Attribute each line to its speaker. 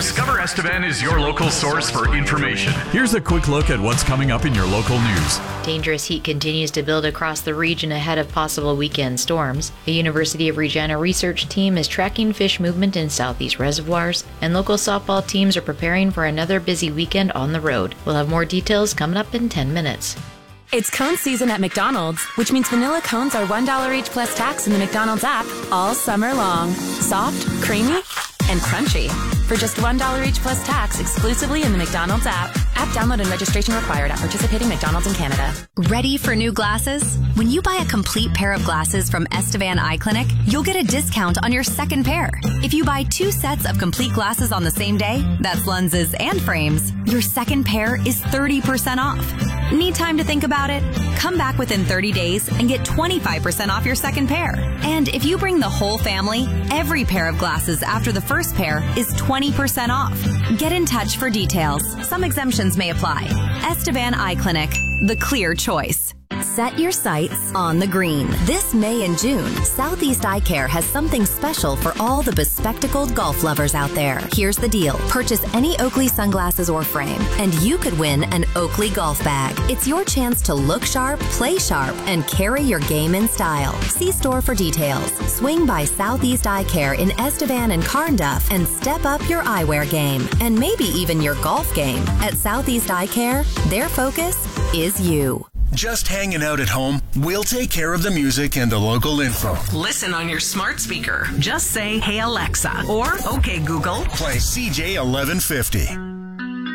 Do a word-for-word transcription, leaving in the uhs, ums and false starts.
Speaker 1: Discover Estevan is your local source for information. Here's a quick look at what's coming up in your local news.
Speaker 2: Dangerous heat continues to build across the region ahead of possible weekend storms. A University of Regina research team is tracking fish movement in southeast reservoirs, and local softball teams are preparing for another busy weekend on the road. We'll have more details coming up in ten minutes.
Speaker 3: It's cone season at McDonald's, which means vanilla cones are one dollar each plus tax in the McDonald's app all summer long. Soft, creamy, and crunchy. For just one dollar each plus tax exclusively in the McDonald's app. App download and registration required at participating McDonald's in Canada.
Speaker 4: Ready for new glasses? When you buy a complete pair of glasses from Estevan Eye Clinic, you'll get a discount on your second pair. If you buy two sets of complete glasses on the same day, that's lenses and frames, your second pair is thirty percent off. Need time to think about it? Come back within thirty days and get twenty-five percent off your second pair. And if you bring the whole family, every pair of glasses after the first pair is twenty percent off. Get in touch for details. Some exemptions may apply. Estevan Eye Clinic, the clear choice. Set your sights on the green. This May and June, Southeast Eye Care has something special for all the bespectacled golf lovers out there. Here's the deal. Purchase any Oakley sunglasses or frame, and you could win an Oakley golf bag. It's your chance to look sharp, play sharp, and carry your game in style. See store for details. Swing by Southeast Eye Care in Estevan and Carnduff and step up your eyewear game, and maybe even your golf game. At Southeast Eye Care, their focus is you.
Speaker 5: Just hanging out at home? We'll take care of the music and the local info.
Speaker 6: Listen on your smart speaker. Just say, "Hey Alexa," or "Okay Google."
Speaker 5: Play C J eleven fifty.